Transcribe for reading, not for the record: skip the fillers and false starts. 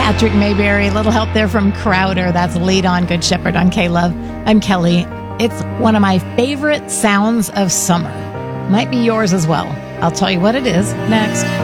Patrick Mayberry. A little help there from Crowder. That's Lead On, Good Shepherd on K-Love. I'm Kelly. It's one of my favorite sounds of summer. Might be yours as well. I'll tell you what it is next.